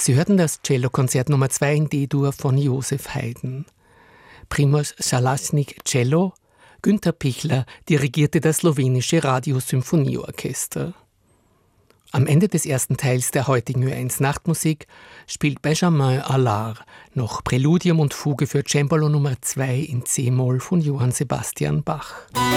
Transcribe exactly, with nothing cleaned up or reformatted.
Sie hörten das Cellokonzert Nummer zwei in D-Dur von Joseph Haydn. Primož Šalašnik Cello, Günter Pichler dirigierte das slowenische Radiosymphonieorchester. Am Ende des ersten Teils der heutigen Ö eins Nachtmusik spielt Benjamin Allard noch Präludium und Fuge für Cembalo Nummer zwei in C-Moll von Johann Sebastian Bach.